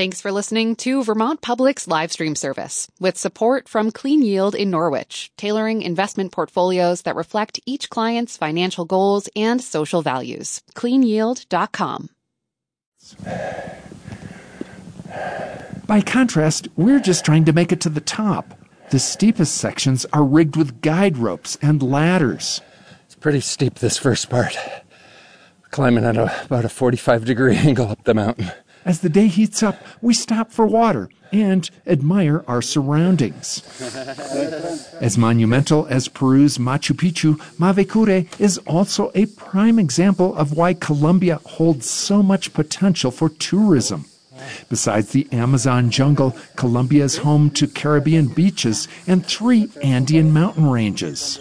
Thanks for listening to Vermont Public's live stream service with support from Clean Yield in Norwich, tailoring investment portfolios that reflect each client's financial goals and social values. CleanYield.com. By contrast, we're just trying to make it to the top. The steepest sections are rigged with guide ropes and ladders. It's pretty steep, this first part. Climbing at about a 45-degree angle up the mountain. As the day heats up, we stop for water and admire our surroundings. As monumental as Peru's Machu Picchu, Mavecure is also a prime example of why Colombia holds so much potential for tourism. Besides the Amazon jungle, Colombia is home to Caribbean beaches and 3 Andean mountain ranges.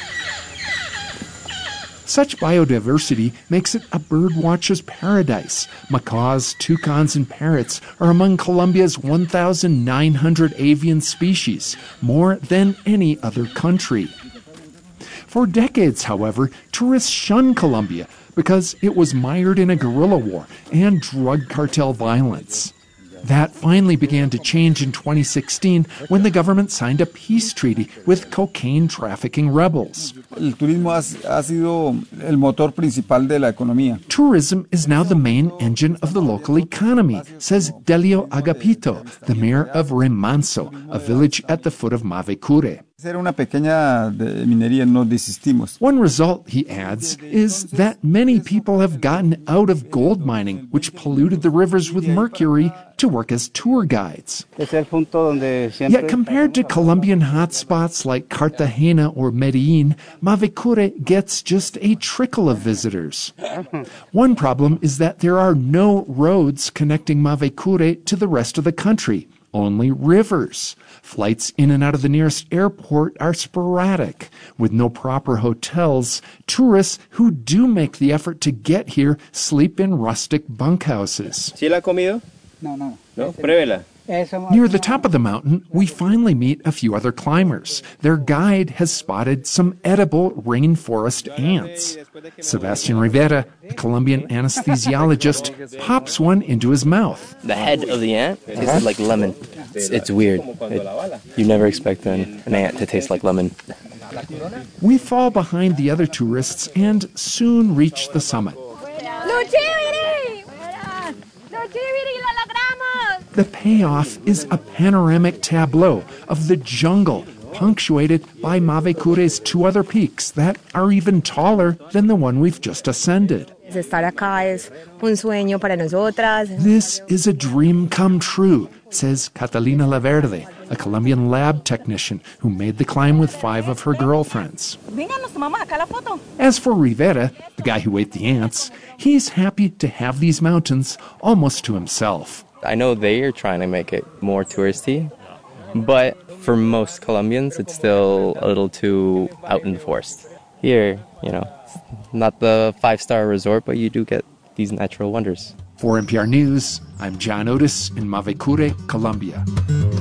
Such biodiversity makes it a birdwatcher's paradise. Macaws, toucans, and parrots are among Colombia's 1,900 avian species, more than any other country. For decades, however, tourists shun Colombia because it was mired in a guerrilla war and drug cartel violence. That finally began to change in 2016 when the government signed a peace treaty with cocaine trafficking rebels. El turismo ha sido el motor principal de la economía. Tourism is now the main engine of the local economy, says Delio Agapito, the mayor of Remanso, a village at the foot of Mavecure. Era una pequeña minería, no desistimos. One result, he adds, is that many people have gotten out of gold mining, which polluted the rivers with mercury, to work as tour guides. Yet compared to Colombian hotspots like Cartagena or Medellin, Mavecure gets just a trickle of visitors. One problem is that there are no roads connecting Mavecure to the rest of the country. Only rivers. Flights in and out of the nearest airport are sporadic. With no proper hotels, tourists who do make the effort to get here sleep in rustic bunkhouses. ¿Sí la ha comido? No. No, pruébela. Near the top of the mountain, we finally meet a few other climbers. Their guide has spotted some edible rainforest ants. Sebastian Rivera, a Colombian anesthesiologist, pops one into his mouth. The head of the ant tasted like lemon. It's weird. You never expect an ant to taste like lemon. We fall behind the other tourists and soon reach the summit. The payoff is a panoramic tableau of the jungle, punctuated by Mavecure's 2 other peaks that are even taller than the one we've just ascended. This is a dream come true, says Catalina Laverde, a Colombian lab technician who made the climb with 5 of her girlfriends. As for Rivera, the guy who ate the ants, he's happy to have these mountains almost to himself. I know they are trying to make it more touristy, but for most Colombians, it's still a little too out in the forest. Here, not the 5-star resort, but you do get these natural wonders. For NPR News, I'm John Otis in Mavecure, Colombia.